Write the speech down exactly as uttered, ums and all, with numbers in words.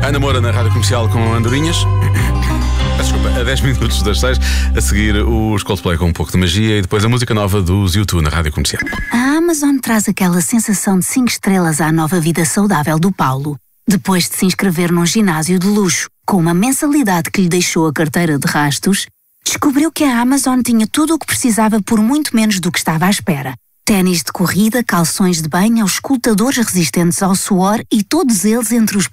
Ana Moura na Rádio Comercial com Andorinhas. Desculpa, a dez minutos das seis. A seguir os Coldplay com um pouco de magia e depois a música nova dos U dois na Rádio Comercial. A Amazon traz aquela sensação de cinco estrelas à nova vida saudável do Paulo. Depois de se inscrever num ginásio de luxo, com uma mensalidade que lhe deixou a carteira de rastos, descobriu que a Amazon tinha tudo o que precisava por muito menos do que estava à espera. Ténis de corrida, calções de banho, auscultadores resistentes ao suor e todos eles entre os